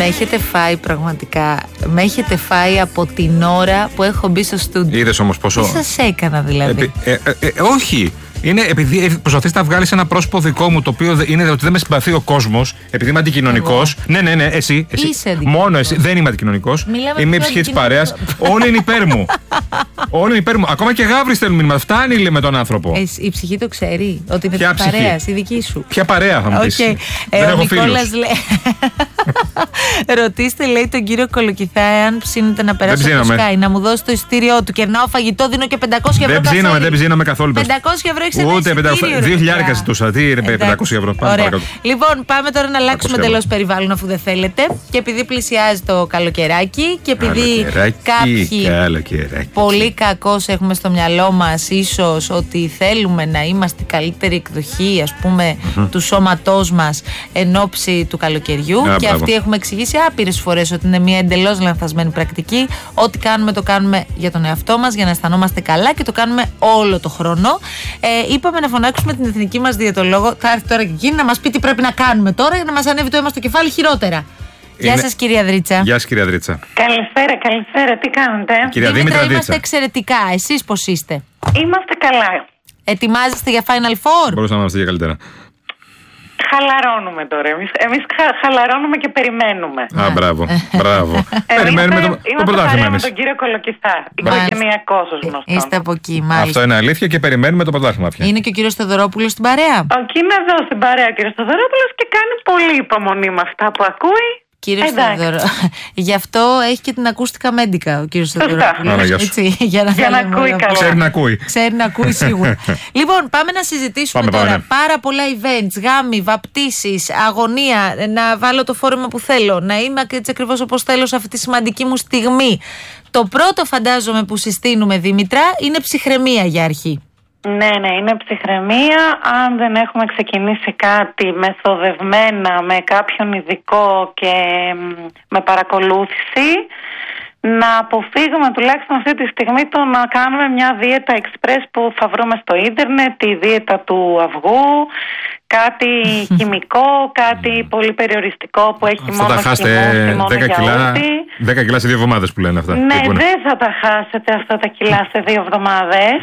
έχετε φάει πραγματικά. Με έχετε φάει από την ώρα που έχω μπει στο στούντιο. Είδες όμως πόσο. Τι σας έκανα δηλαδή? Όχι. Είναι επειδή προσπαθείς να βγάλεις ένα πρόσωπο δικό μου, το οποίο είναι ότι δεν με συμπαθεί ο κόσμος, επειδή είμαι αντικοινωνικός. Ναι, εσύ. Μόνο εσύ. Δεν είμαι αντικοινωνικός. Είμαι η ψυχή της παρέας. Όλοι είναι υπέρ μου. Όλοι είναι υπέρ μου. Ακόμα και γάβρις στέλνουν μήνυμα. Φτάνει, λέει, με τον άνθρωπο. Η ψυχή το ξέρει ότι είναι της παρέας, η δική σου. Ποια παρέα θα μου πεις? Δεν έχω φίλους. Ρωτήστε, λέει, τον κύριο Κολοκυθά, εάν ψήνεται να περάσει από το Sky, να μου δώσει το ειστήριό του. Κερνάω φαγητό, δίνω και 500 ευρώ. Δεν ψήναμε καθόλου. 500 ευρώ. Ούτε 2.000 ζητούσα. Τι είναι 500 ευρώ. Λοιπόν, πάμε τώρα να αλλάξουμε εντελώς περιβάλλον, αφού δεν θέλετε. Και επειδή πλησιάζει το καλοκαιράκι και επειδή κάποιοι πολύ κακώς έχουμε στο μυαλό μας ίσως ότι θέλουμε να είμαστε η καλύτερη εκδοχή, ας πούμε, του σώματός μας εν ώψη του καλοκαιριού. Και αυτή έχουμε εξηγήσει άπειρες φορές ότι είναι μια εντελώς λανθασμένη πρακτική. Ό,τι κάνουμε το κάνουμε για τον εαυτό μας, για να αισθανόμαστε καλά και το κάνουμε όλο το χρόνο. Είπαμε να φωνάξουμε την εθνική μας διαιτολόγο. Θα έρθει τώρα και εκείνη να μας πει τι πρέπει να κάνουμε τώρα για να μας ανέβει το αίμα στο κεφάλι χειρότερα. Γεια σας, κυρία Δρίτσα. Γεια σας, κυρία Δρίτσα. Καλησπέρα, τι κάνετε? Κυρία Δήμητρα, είμαστε εξαιρετικά. Εσείς πώς είστε? Είμαστε καλά. Ετοιμάζεστε για Final Four? Μπορούσαμε να είμαστε για καλύτερα. Χαλαρώνουμε τώρα. Εμείς χαλαρώνουμε και περιμένουμε. Μπράβο. Περιμένουμε το πρωτάθλημα εμείς. Με τον κύριο Κολοκυθά. Οικογενειακός ως γνωστό. Είστε από εκεί, μάλιστα. Αυτό είναι αλήθεια και περιμένουμε το πρωτάθλημα πια. Είναι και ο κύριος Θεοδωρόπουλος στην παρέα. Είναι εδώ στην παρέα ο κύριος Θεοδωρόπουλος και κάνει πολύ υπομονή με αυτά που ακούει. Κύριος Θεοδωρόπουλος. Γι' αυτό έχει και την ακούστικα μέντικα ο κύριος Θεοδωρόπουλος. Για να ακούει καλά. Ξέρει να ακούει σίγουρα. Λοιπόν, πάμε να συζητήσουμε τώρα. Πάρα πολλά events, γάμοι, βαπτίσεις, αγωνία, να βάλω το φόρεμα που θέλω, να είμαι έτσι ακριβώς όπως θέλω σε αυτή τη σημαντική μου στιγμή. Το πρώτο, φαντάζομαι, που συστήνουμε, Δήμητρα, είναι ψυχραιμία για αρχή. Ναι, είναι ψυχραιμία. Αν δεν έχουμε ξεκινήσει κάτι μεθοδευμένα με κάποιον ειδικό και με παρακολούθηση, να αποφύγουμε τουλάχιστον αυτή τη στιγμή το να κάνουμε μια δίαιτα express που θα βρούμε στο ίντερνετ, τη δίαιτα του αυγού, κάτι χημικό, κάτι πολύ περιοριστικό που έχει μόνο χυμό, 10 κιλά σε 2 εβδομάδες που λένε αυτά. Ναι, δεν θα τα χάσετε αυτά τα κιλά σε 2 εβδομάδες.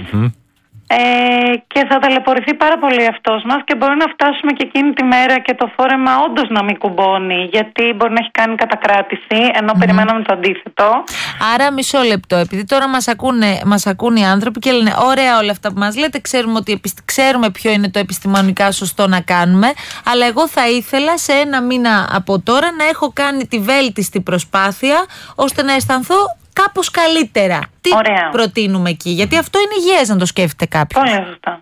Και θα ταλαιπωρηθεί πάρα πολύ αυτός μας και μπορεί να φτάσουμε και εκείνη τη μέρα και το φόρεμα όντως να μην κουμπώνει, γιατί μπορεί να έχει κάνει κατακράτηση ενώ περιμέναμε το αντίθετο. Άρα μισό λεπτό, επειδή τώρα μας ακούνε οι άνθρωποι και λένε ωραία όλα αυτά που μας λέτε, ξέρουμε ποιο είναι το επιστημονικά σωστό να κάνουμε, αλλά εγώ θα ήθελα σε 1 μήνα από τώρα να έχω κάνει τη βέλτιστη προσπάθεια ώστε να αισθανθώ κάπως καλύτερα. Τι προτείνουμε εκεί? Γιατί αυτό είναι υγιές να το σκέφτεται κάποιος. Πολύ σωστά.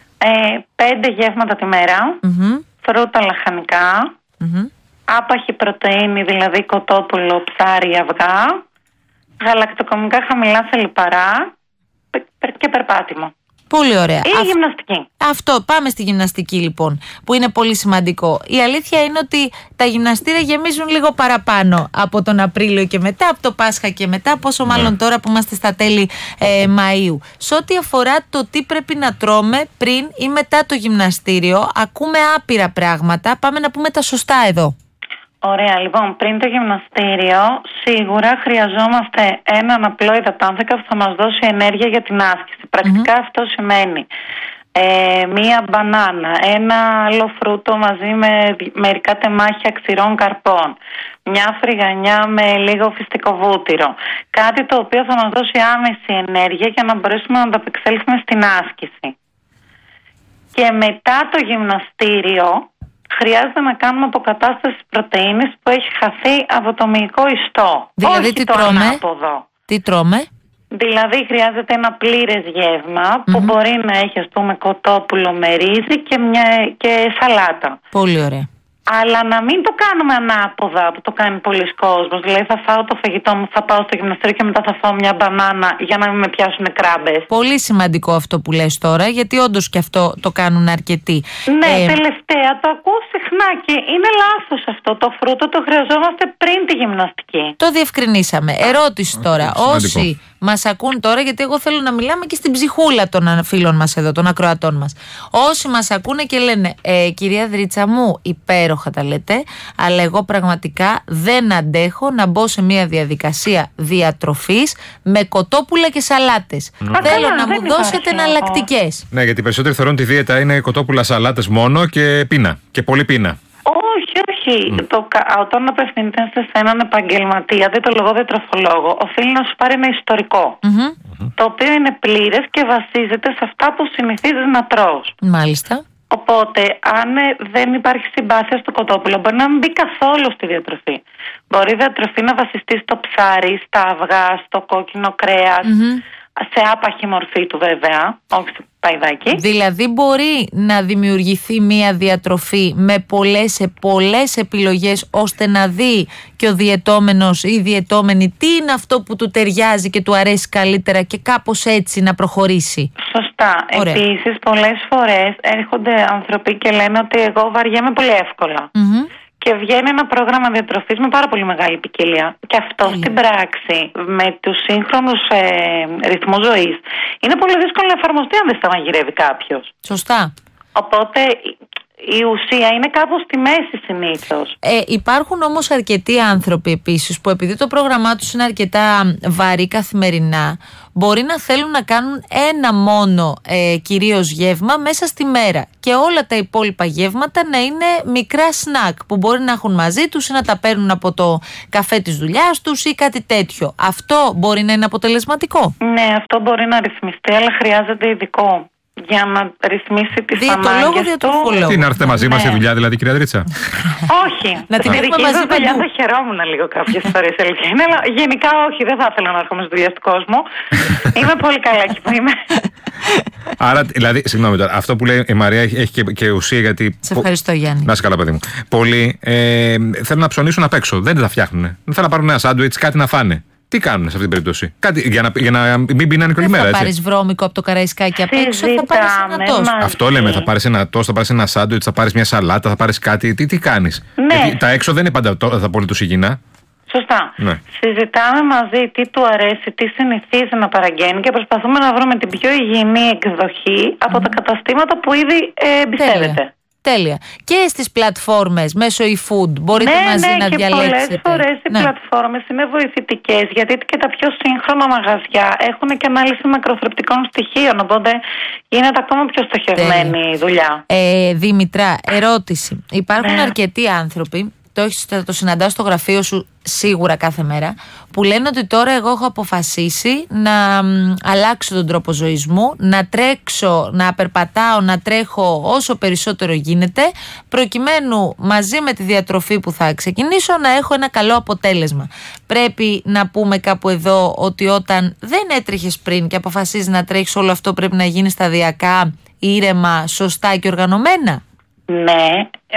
5 γεύματα τη μέρα, φρούτα λαχανικά, άπαχη πρωτεΐνη, δηλαδή κοτόπουλο, ψάρι, αυγά, γαλακτοκομικά χαμηλά σε λιπαρά και περπάτημα. Πολύ ωραία. Ή γυμναστική. Αυτό, πάμε στη γυμναστική λοιπόν, που είναι πολύ σημαντικό. Η αλήθεια είναι ότι τα γυμναστήρια γεμίζουν λίγο παραπάνω από τον Απρίλιο και μετά, από το Πάσχα και μετά, πόσο μάλλον τώρα που είμαστε στα τέλη Μαΐου. Σε ό,τι αφορά το τι πρέπει να τρώμε πριν ή μετά το γυμναστήριο, ακούμε άπειρα πράγματα. Πάμε να πούμε τα σωστά εδώ. Ωραία, λοιπόν, πριν το γυμναστήριο σίγουρα χρειαζόμαστε έναν απλό υδατάνθρακα που θα μας δώσει ενέργεια για την άσκηση. Πρακτικά αυτό σημαίνει μία μπανάνα, ένα άλλο φρούτο μαζί με μερικά τεμάχια ξηρών καρπών, μια φρυγανιά με λίγο φυστικό βούτυρο. Κάτι το οποίο θα μας δώσει άμεση ενέργεια για να μπορέσουμε να ανταπεξέλθουμε στην άσκηση. Και μετά το γυμναστήριο χρειάζεται να κάνουμε αποκατάσταση πρωτεΐνης που έχει χαθεί από το μυϊκό ιστό. Δηλαδή όχι τι το τρώμε? ανάποδο. Τι τρώμε? Δηλαδή χρειάζεται ένα πλήρες γεύμα που μπορεί να έχει, ας πούμε, κοτόπουλο με ρύζι και σαλάτα. Πολύ ωραία. Αλλά να μην το κάνουμε ανάποδα που το κάνει πολλοί κόσμος. Δηλαδή θα φάω το φαγητό μου, θα πάω στο γυμναστήριο και μετά θα φάω μια μπανάνα για να μην με πιάσουν κράμπες. Πολύ σημαντικό αυτό που λες τώρα, γιατί όντως και αυτό το κάνουν αρκετοί. Ναι, τελευταία το ακούω συχνά και είναι λάθος αυτό. Το φρούτο το χρειαζόμαστε πριν τη γυμναστική. Το διευκρινίσαμε. Ερώτηση τώρα. Όσοι Μας ακούν τώρα, γιατί εγώ θέλω να μιλάμε και στην ψυχούλα των φίλων μας εδώ, των ακροατών μας. Όσοι μας ακούνε και λένε κυρία Δρίτσα μου, υπέροχα τα λέτε, αλλά εγώ πραγματικά δεν αντέχω να μπω σε μια διαδικασία διατροφής με κοτόπουλα και σαλάτες. Θέλω να μου δώσετε εναλλακτικές. Ναι, γιατί οι περισσότεροι θεωρούν τη δίαιτα είναι κοτόπουλα, σαλάτες μόνο και πείνα. Και πολύ πείνα. Όχι. Όταν απευθύνεται σε έναν επαγγελματία, διαιτολόγο, διατροφολόγο, οφείλει να σου πάρει ένα ιστορικό. Το οποίο είναι πλήρες και βασίζεται σε αυτά που συνηθίζεις να τρως. Μάλιστα. Οπότε, αν δεν υπάρχει συμπάθεια στο κοτόπουλο, μπορεί να μην μπει καθόλου στη διατροφή. Μπορεί η διατροφή να βασιστεί στο ψάρι, στα αυγά, στο κόκκινο κρέας, σε άπαχη μορφή του βέβαια, όχι στο παϊδάκι. Δηλαδή μπορεί να δημιουργηθεί μια διατροφή με πολλές επιλογές, ώστε να δει και ο διαιτώμενος ή η διαιτώμενη τι είναι αυτό που του ταιριάζει και του αρέσει καλύτερα και κάπως έτσι να προχωρήσει. Σωστά. Επίσης πολλές φορές έρχονται άνθρωποι και λένε ότι εγώ βαριέμαι πολύ εύκολα. Και βγαίνει ένα πρόγραμμα διατροφής με πάρα πολύ μεγάλη ποικιλία. Και αυτό στην πράξη, με τους σύγχρονους ρυθμούς ζωής, είναι πολύ δύσκολο να εφαρμοστεί αν δεν στα μαγειρεύει κάποιος. Σωστά. Οπότε η ουσία είναι κάπου στη μέση συνήθως. Υπάρχουν όμως αρκετοί άνθρωποι επίσης που, επειδή το πρόγραμμά τους είναι αρκετά βαρύ καθημερινά, μπορεί να θέλουν να κάνουν ένα μόνο κυρίως γεύμα μέσα στη μέρα και όλα τα υπόλοιπα γεύματα να είναι μικρά σνακ που μπορεί να έχουν μαζί τους ή να τα παίρνουν από το καφέ της δουλειάς τους ή κάτι τέτοιο. Αυτό μπορεί να είναι αποτελεσματικό? Ναι, αυτό μπορεί να ρυθμιστεί, αλλά χρειάζεται ειδικό για να ρυθμίσει τις ανάγκες του. Τι, να έρθετε μαζί μας στη δουλειά δηλαδή, κυρία Δρίτσα? Όχι. Να την έχουμε μαζί δουλειά θα χαιρόμουν λίγο κάποιες φορές, αλήθεια είναι, αλλά γενικά όχι, δεν θα ήθελα να έρχομαι στη δουλειά του κόσμου. Είμαι πολύ καλά εκεί που είμαι. Άρα, δηλαδή, συγγνώμη τώρα, αυτό που λέει η Μαρία έχει και ουσία, γιατί. Σε ευχαριστώ, Γιάννη. Να είσαι καλά, παιδί μου. Πολλοί θέλουν να ψωνίσουν απ' έξω. Δεν τα φτιάχνουν. Δεν θέλουν να πάρουν ένα σάντουιτς, κάτι να φάνε. Τι κάνουν σε αυτή την περίπτωση? Κάτι για να μην πίνανε όλη μέρα, έτσι. Θα πάρεις βρώμικο από το Καραϊσκάκι απ' έξω, θα πάρεις ένα τόστ. Αυτό λέμε, θα πάρεις ένα τόστ, θα πάρεις ένα σάντουιτς, θα πάρεις μια σαλάτα, θα πάρεις κάτι. Τι κάνεις? Ναι. Γιατί τα έξω δεν είναι πάντα τα πολύ τους υγιεινά. Σωστά. Ναι. Συζητάμε μαζί τι του αρέσει, τι συνηθίζει να παραγγέλνει και προσπαθούμε να βρούμε την πιο υγιεινή εκδοχή από τα καταστήματα που ήδη εμπιστεύεται. Τέλεια. Και στις πλατφόρμες μέσω e-food μπορείτε μαζί να και διαλέξετε. Πολλές φορές οι πλατφόρμες είναι βοηθητικές, γιατί και τα πιο σύγχρονα μαγαζιά έχουν και ανάλυση μακροθρεπτικών στοιχείων, οπότε γίνεται ακόμα πιο στοχευμένη η δουλειά. Δήμητρα, ερώτηση. Υπάρχουν αρκετοί άνθρωποι, το συναντάω στο γραφείο σου σίγουρα κάθε μέρα, που λένε ότι τώρα εγώ έχω αποφασίσει να αλλάξω τον τρόπο ζωής μου, να τρέξω, να περπατάω, να τρέχω όσο περισσότερο γίνεται, προκειμένου μαζί με τη διατροφή που θα ξεκινήσω να έχω ένα καλό αποτέλεσμα. Πρέπει να πούμε κάπου εδώ ότι όταν δεν έτρεχες πριν και αποφασίζεις να τρέχεις, όλο αυτό πρέπει να γίνει σταδιακά, ήρεμα, σωστά και οργανωμένα? Ναι,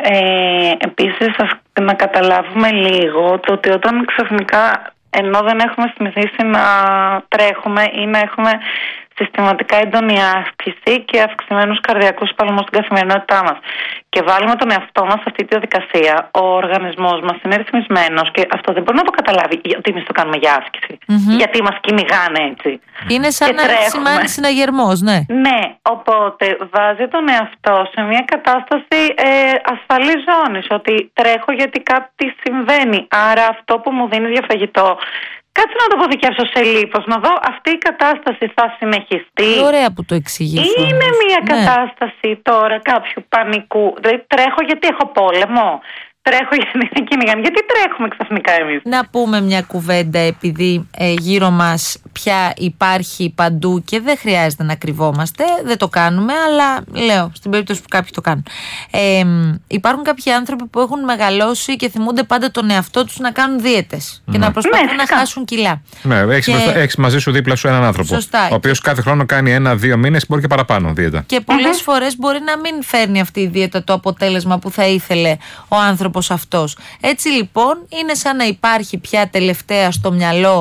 επίσης να καταλάβουμε λίγο το ότι όταν ξαφνικά, ενώ δεν έχουμε συνηθίσει να τρέχουμε ή να έχουμε συστηματικά έντονη άσκηση και αυξημένους καρδιακούς παλμούς στην καθημερινότητά μας και βάλουμε τον εαυτό μας σε αυτή τη διαδικασία, ο οργανισμός μας είναι ρυθμισμένος και αυτό δεν μπορεί να το καταλάβει γιατί εμείς το κάνουμε για άσκηση, γιατί μας κυνηγάνε έτσι. Είναι σαν να σημαίνει συναγερμός, ναι. Ναι, οπότε βάζει τον εαυτό σε μια κατάσταση ασφαλής ζώνης, ότι τρέχω γιατί κάτι συμβαίνει, άρα αυτό που μου δίνει για φαγητό, κάτσε να το αποθηκεύσω σε λίπος, να δω αυτή η κατάσταση θα συνεχιστεί. Ωραία που το εξηγείς. Είναι μια κατάσταση τώρα κάποιου πανικού. Δηλαδή τρέχω γιατί έχω πόλεμο. Τρέχω γιατί δεν κυνηγάνε. Γιατί τρέχουμε ξαφνικά εμείς? Να πούμε μια κουβέντα, επειδή γύρω μας πια υπάρχει παντού και δεν χρειάζεται να κρυβόμαστε. Δεν το κάνουμε, αλλά λέω στην περίπτωση που κάποιοι το κάνουν. Υπάρχουν κάποιοι άνθρωποι που έχουν μεγαλώσει και θυμούνται πάντα τον εαυτό τους να κάνουν δίαιτες και να προσπαθούν να χάσουν κιλά. Ναι, έχεις μαζί σου δίπλα σου έναν άνθρωπο. Σωστά. Ο οποίος κάθε χρόνο κάνει 1-2 μήνες, μπορεί και παραπάνω δίαιτα. Και πολλές φορές μπορεί να μην φέρνει αυτή η δίαιτα το αποτέλεσμα που θα ήθελε ο άνθρωπος αυτός. Έτσι λοιπόν είναι σαν να υπάρχει πια τελευταία στο μυαλό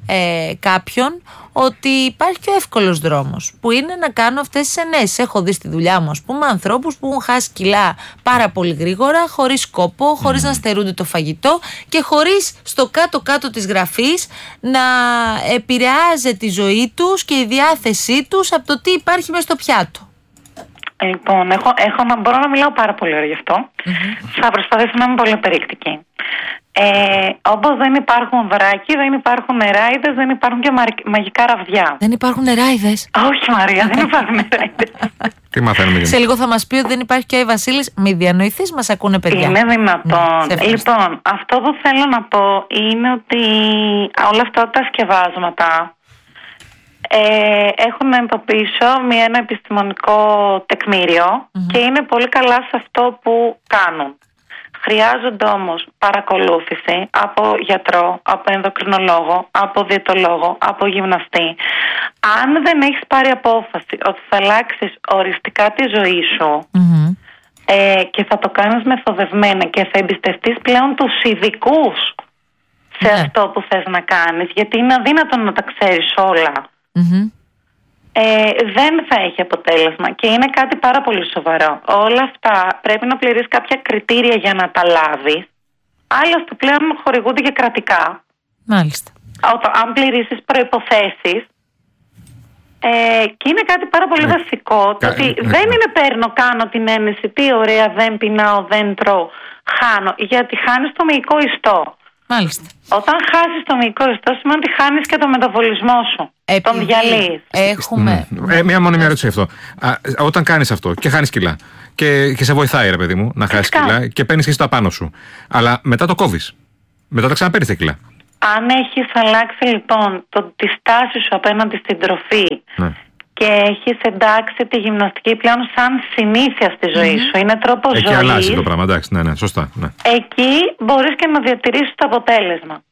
κάποιον ότι υπάρχει και ο εύκολος δρόμος, που είναι να κάνω αυτές τις ενέσεις. Έχω δει στη δουλειά μου, ας πούμε, ανθρώπους που έχουν χάσει κιλά πάρα πολύ γρήγορα, χωρίς σκόπο, χωρίς να στερούνται το φαγητό και χωρίς στο κάτω-κάτω της γραφής να επηρεάζει τη ζωή τους και η διάθεσή τους από το τι υπάρχει μέσα στο πιάτο. Λοιπόν, έχω να μπορώ να μιλάω πάρα πολύ ώρα γι' αυτό. Θα προσπαθήσω να είμαι πολύ περιεκτική. Όπως δεν υπάρχουν βράκι, δεν υπάρχουν νεράιδες, δεν υπάρχουν και μαγικά ραβδιά. Δεν υπάρχουν νεράιδες? Όχι, Μαρία, δεν υπάρχουν νεράιδες. Τι μαθαίνουμε? Σε λίγο θα μας πει ότι δεν υπάρχει και ο Βασίλης. Μη διανοηθείς, μας ακούνε παιδιά. Είναι δυνατόν? Λοιπόν, αυτό που θέλω να πω είναι ότι όλα αυτά τα σκευάσματα έχουν από πίσω ένα επιστημονικό τεκμήριο και είναι πολύ καλά σε αυτό που κάνουν. Χρειάζονται όμως παρακολούθηση από γιατρό, από ενδοκρινολόγο, από διαιτολόγο, από γυμναστή. Αν δεν έχεις πάρει απόφαση ότι θα αλλάξεις οριστικά τη ζωή σου και θα το κάνεις μεθοδευμένα και θα εμπιστευτείς πλέον τους ειδικούς σε αυτό που θες να κάνεις, γιατί είναι αδύνατο να τα ξέρεις όλα, δεν θα έχει αποτέλεσμα και είναι κάτι πάρα πολύ σοβαρό. Όλα αυτά πρέπει να πληρείς κάποια κριτήρια για να τα λάβεις. Άλλωστε πλέον χορηγούνται και κρατικά. Μάλιστα. Αν πληρήσεις προϋποθέσεις. Και είναι κάτι πάρα πολύ βασικό. ότι δεν είναι παίρνω, κάνω την ένεση, τι ωραία, δεν πεινάω, δεν τρώω, χάνω. Γιατί χάνεις το μυϊκό ιστό. Μάλιστα. Όταν χάσεις το μυϊκό ιστό σημαίνει ότι χάνεις και το μεταβολισμό σου. Τον διαλύεις. Μία μόνη ερώτηση αυτό. Όταν κάνεις αυτό και χάνεις κιλά και σε βοηθάει, ρε παιδί μου, να χάσεις κιλά και παίρνεις και στο απάνω σου, αλλά μετά το κόβεις, μετά τα ξαναπαίρνεις τα κιλά. Αν έχεις αλλάξει λοιπόν τη στάση σου απέναντι στην τροφή και έχεις εντάξει τη γυμναστική πλέον σαν συνήθεια στη ζωή σου, είναι τρόπος ζωής. Εκεί αλλάζει το πράγμα, εντάξει, ναι, σωστά. Ναι. Εκεί μπορείς και να διατηρήσεις το αποτέλεσμα.